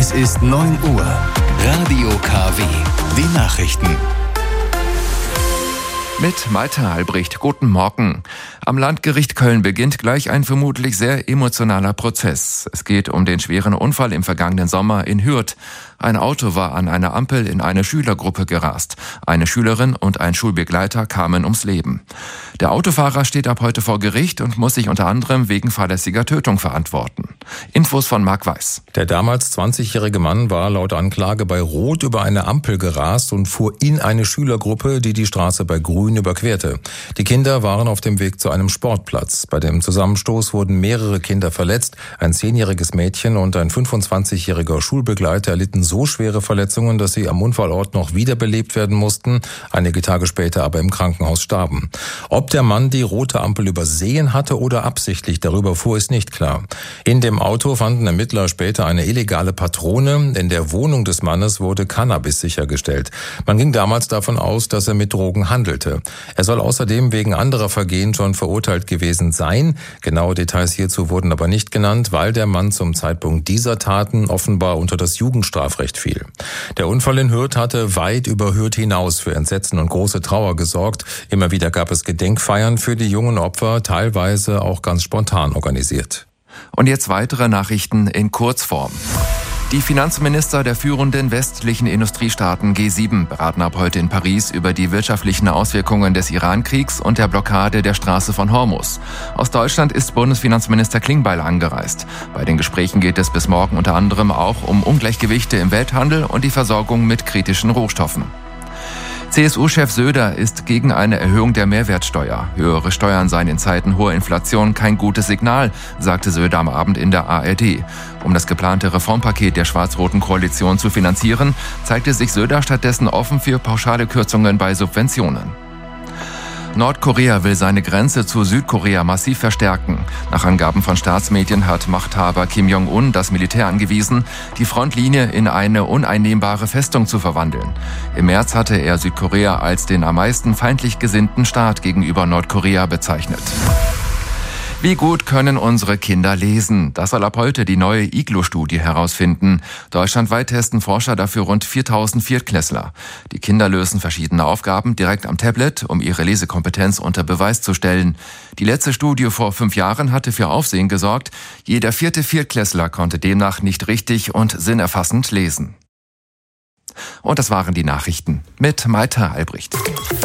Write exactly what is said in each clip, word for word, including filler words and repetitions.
Es ist neun Uhr. Radio K W. Die Nachrichten. Mit Malte Albrecht. Guten Morgen. Am Landgericht Köln beginnt gleich ein vermutlich sehr emotionaler Prozess. Es geht um den schweren Unfall im vergangenen Sommer in Hürth. Ein Auto war an einer Ampel in eine Schülergruppe gerast. Eine Schülerin und ein Schulbegleiter kamen ums Leben. Der Autofahrer steht ab heute vor Gericht und muss sich unter anderem wegen fahrlässiger Tötung verantworten. Infos von Marc Weiß. Der damals zwanzigjährige Mann war laut Anklage bei Rot über eine Ampel gerast und fuhr in eine Schülergruppe, die die Straße bei Grün überquerte. Die Kinder waren auf dem Weg zu einem Sportplatz. Bei dem Zusammenstoß wurden mehrere Kinder verletzt. Ein zehnjähriges Mädchen und ein fünfundzwanzigjähriger Schulbegleiter erlitten so schwere Verletzungen, dass sie am Unfallort noch wiederbelebt werden mussten, einige Tage später aber im Krankenhaus starben. Ob der Mann die rote Ampel übersehen hatte oder absichtlich darüber fuhr, ist nicht klar. In dem Auto fanden Ermittler später eine illegale Patrone. In der Wohnung des Mannes wurde Cannabis sichergestellt. Man ging damals davon aus, dass er mit Drogen handelte. Er soll außerdem wegen anderer Vergehen schon verurteilt gewesen sein. Genaue Details hierzu wurden aber nicht genannt, weil der Mann zum Zeitpunkt dieser Taten offenbar unter das Jugendstrafrecht fiel. Der Unfall in Hürth hatte weit über Hürth hinaus für Entsetzen und große Trauer gesorgt. Immer wieder gab es Gedenkfeiern für die jungen Opfer, teilweise auch ganz spontan organisiert. Und jetzt weitere Nachrichten in Kurzform. Die Finanzminister der führenden westlichen Industriestaaten G sieben beraten ab heute in Paris über die wirtschaftlichen Auswirkungen des Iran-Kriegs und der Blockade der Straße von Hormuz. Aus Deutschland ist Bundesfinanzminister Klingbeil angereist. Bei den Gesprächen geht es bis morgen unter anderem auch um Ungleichgewichte im Welthandel und die Versorgung mit kritischen Rohstoffen. C S U-Chef Söder ist gegen eine Erhöhung der Mehrwertsteuer. Höhere Steuern seien in Zeiten hoher Inflation kein gutes Signal, sagte Söder am Abend in der A R D. Um das geplante Reformpaket der schwarz-roten Koalition zu finanzieren, zeigte sich Söder stattdessen offen für pauschale Kürzungen bei Subventionen. Nordkorea will seine Grenze zu Südkorea massiv verstärken. Nach Angaben von Staatsmedien hat Machthaber Kim Jong-un das Militär angewiesen, die Frontlinie in eine uneinnehmbare Festung zu verwandeln. Im März hatte er Südkorea als den am meisten feindlich gesinnten Staat gegenüber Nordkorea bezeichnet. Wie gut können unsere Kinder lesen? Das soll ab heute die neue I G L O-Studie herausfinden. Deutschlandweit testen Forscher dafür rund viertausend Viertklässler. Die Kinder lösen verschiedene Aufgaben direkt am Tablet, um ihre Lesekompetenz unter Beweis zu stellen. Die letzte Studie vor fünf Jahren hatte für Aufsehen gesorgt. Jeder vierte Viertklässler konnte demnach nicht richtig und sinnerfassend lesen. Und das waren die Nachrichten mit Malte Albrecht.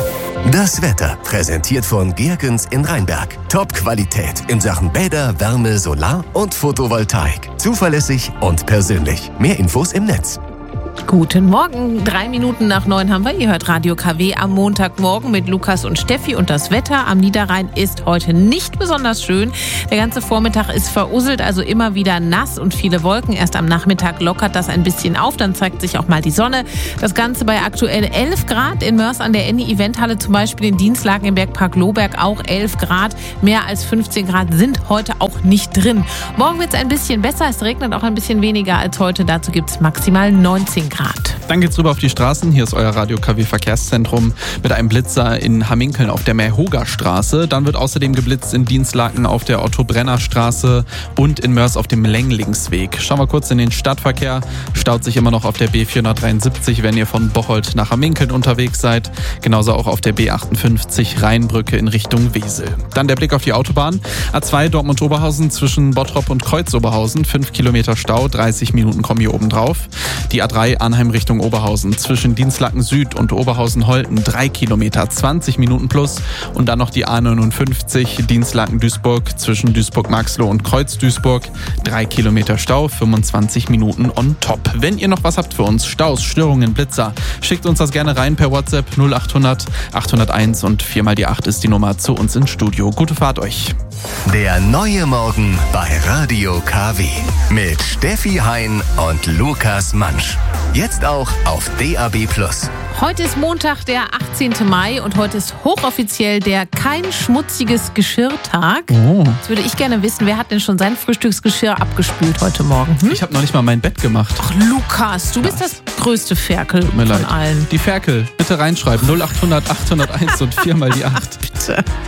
Das Wetter, präsentiert von Gehrgens in Rheinberg. Top-Qualität in Sachen Bäder, Wärme, Solar- und Photovoltaik. Zuverlässig und persönlich. Mehr Infos im Netz. Guten Morgen, drei Minuten nach neun haben wir. Ihr hört Radio K W am Montagmorgen mit Lukas und Steffi. Und das Wetter am Niederrhein ist heute nicht besonders schön. Der ganze Vormittag ist verusselt, also immer wieder nass und viele Wolken. Erst am Nachmittag lockert das ein bisschen auf, dann zeigt sich auch mal die Sonne. Das Ganze bei aktuell elf Grad. In Mörs an der Enni-Eventhalle zum Beispiel in Dienstlaken im Bergpark Lohberg auch elf Grad. Mehr als fünfzehn Grad sind heute auch nicht drin. Morgen wird es ein bisschen besser. Es regnet auch ein bisschen weniger als heute. Dazu gibt es maximal neunzehn Grad. Dann geht's rüber auf die Straßen. Hier ist euer Radio K W Verkehrszentrum mit einem Blitzer in Hamminkeln auf der Meerhoger-Straße. Dann wird außerdem geblitzt in Dienstlaken auf der Otto-Brenner-Straße und in Mörs auf dem Lenglingsweg. Schauen wir kurz in den Stadtverkehr. Staut sich immer noch auf der B vierhundertdreiundsiebzig, wenn ihr von Bocholt nach Hamminkeln unterwegs seid. Genauso auch auf der B achtundfünfzig Rheinbrücke in Richtung Wesel. Dann der Blick auf die Autobahn. A zwei Dortmund-Oberhausen zwischen Bottrop und Kreuz-Oberhausen. fünf Kilometer Stau, dreißig Minuten kommen hier oben drauf. Die A drei Arnheim Richtung Oberhausen zwischen Dienstlaken Süd und Oberhausen-Holten drei Kilometer, zwanzig Minuten plus. Und dann noch die A neunundfünfzig Dienstlaken-Duisburg zwischen Duisburg-Marxloh und Kreuz-Duisburg drei Kilometer Stau, fünfundzwanzig Minuten on top. Wenn ihr noch was habt für uns, Staus, Störungen, Blitzer, schickt uns das gerne rein per WhatsApp null achthundert achthunderteins und vier mal die acht ist die Nummer zu uns ins Studio. Gute Fahrt euch. Der neue Morgen bei Radio K W mit Steffi Hein und Lukas Mansch. Jetzt auch auf D A B plus. Heute ist Montag, der achtzehnten Mai und heute ist hochoffiziell der Kein schmutziges Geschirrtag. Oh. Jetzt würde ich gerne wissen, wer hat denn schon sein Frühstücksgeschirr abgespült heute Morgen? Hm? Ich habe noch nicht mal mein Bett gemacht. Ach Lukas, du bist das größte Ferkel Tut mir von leid. allen. Die Ferkel, bitte reinschreiben. null achthundert achthunderteins und vier mal die acht. Bitte.